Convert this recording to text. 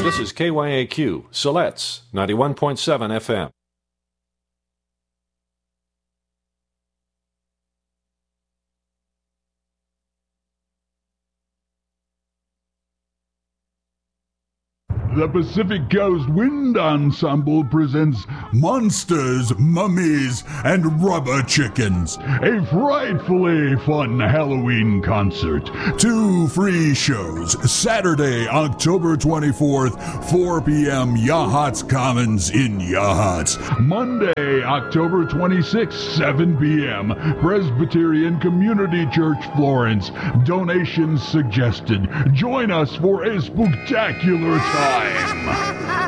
This is KYAQ, Siletz, 91.7 FM. The Pacific Coast Wind Ensemble presents Monsters, Mummies, and Rubber Chickens, a frightfully fun Halloween concert. 2 free shows, Saturday, October 24th, 4 p.m., Yachats Commons in Yachats. Monday, October 26th, 7 p.m., Presbyterian Community Church, Florence. Donations suggested. Join us for a spectacular time.